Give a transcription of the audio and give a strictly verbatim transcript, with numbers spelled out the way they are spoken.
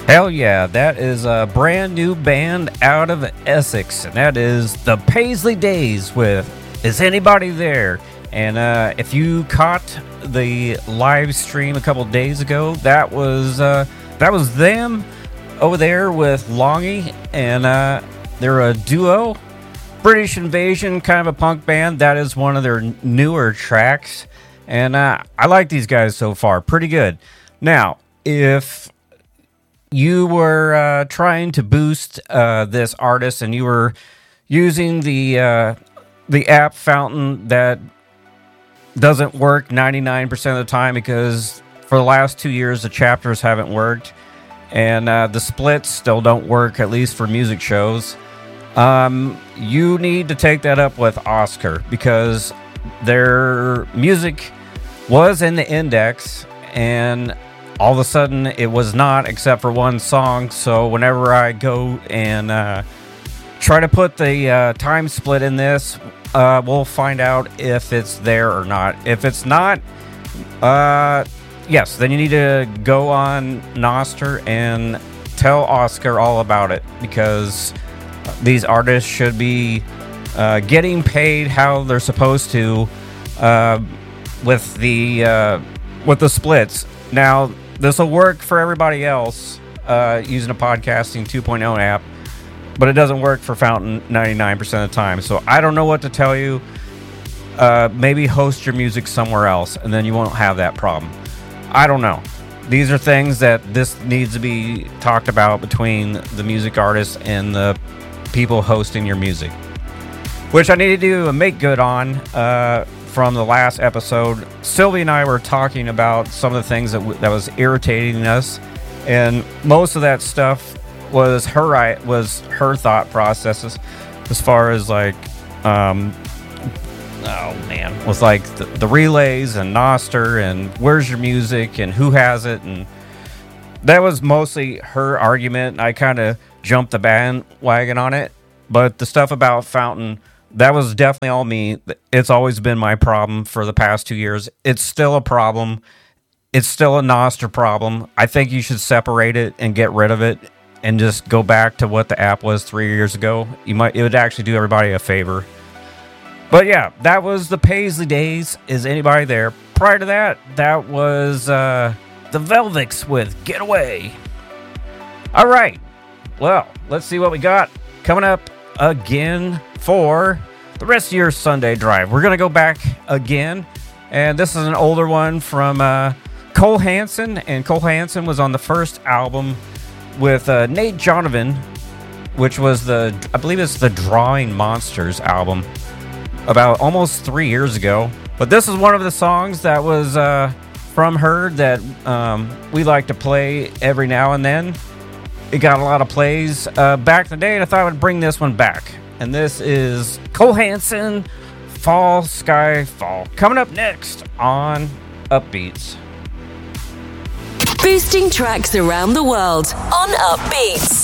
Hell yeah, that is a brand new band out of Essex, and that is the Paisley Days with Is Anybody There? And uh, if you caught the live stream a couple days ago, that was uh, that was them over there with Longy, and uh, they're a duo. British Invasion, kind of a punk band. That is one of their newer tracks, and uh, I like these guys so far. Pretty good. Now, if you were uh, trying to boost uh, this artist and you were using the uh, the app Fountain that doesn't work ninety-nine percent of the time because for the last two years the chapters haven't worked, and uh, the splits still don't work, at least for music shows, um, you need to take that up with Oscar, because their music was in the index and all of a sudden it was not, except for one song. So whenever I go and uh, try to put the uh, time split in this, uh, we'll find out if it's there or not. If it's not, uh, yes, then you need to go on Nostr and tell Oscar all about it, because these artists should be uh, getting paid how they're supposed to uh, with the uh, with the splits. Now, this will work for everybody else uh, using a podcasting two point oh app, but it doesn't work for Fountain ninety-nine percent of the time. So I don't know what to tell you. Uh, maybe host your music somewhere else, and then you won't have that problem. I don't know. These are things that this needs to be talked about between the music artists and the people hosting your music, which I need to do a make good on. Uh, From the last episode, Sylvie and I were talking about some of the things that w- that was irritating us, and most of that stuff was her I- was her thought processes, as far as like, um, oh man, was like the, the relays and Nostr and where's your music and who has it, and that was mostly her argument. I kind of jumped the bandwagon on it, but the stuff about Fountain, that was definitely all me. It's always been my problem for the past two years. It's still a problem. It's still a Nostr problem. I think you should separate it and get rid of it and just go back to what the app was three years ago. You might, it would actually do everybody a favor. But yeah, that was the Paisley Days. Is Anybody There? Prior to that, that was uh, the Velvets with Get Away. All right. Well, let's see what we got coming up again for the rest of your Sunday drive. We're going to go back again, and this is an older one from uh, Cole Hanson, and Cole Hanson was on the first album with uh, Nate Jonovan, which was the, I believe it's the Drawing Monsters album, about almost three years ago. But this is one of the songs that was uh, from her that um, we like to play every now and then. It got a lot of plays uh, back in the day, and I thought I would bring this one back. And this is Cole Hanson, Fall Sky Fall. Coming up next on Upbeats. Boosting tracks around the world on Upbeats.